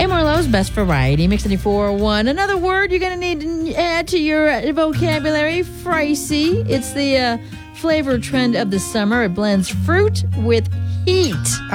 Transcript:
Marlowe's Best Variety, Mix 94.1. Another word you're going to need to add to your vocabulary, fricey. It's the flavor trend of the summer. It blends fruit with heat.